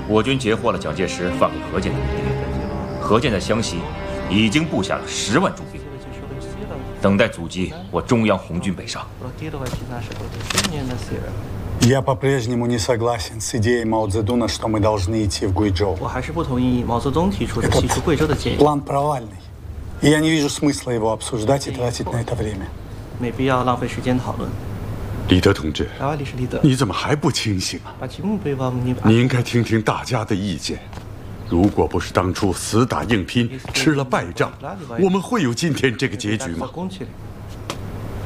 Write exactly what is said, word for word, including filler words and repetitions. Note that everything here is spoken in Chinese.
我军截获了蒋介石发给何键的密电，何键在湘西已经布下了十万驻兵，等待阻击我中央红军北上。 Я по-прежнему не согласен с идеей Мао Цзэдуна, что мы должны идти в Гуйчжоу. 我还是不同意毛泽东提出的西出贵州的建议。 План провальный, и я не вижу смысла его обсуждать и тратить на это время. 没必要浪费时间讨论。 李德同志， 啊，李是李德， 你怎么还不清醒啊？ 把题目背吧，你把。 你应该听听大家的意见。如果不是当初死打硬拼，吃了败仗，我们会有今天这个结局吗？ 攻起来。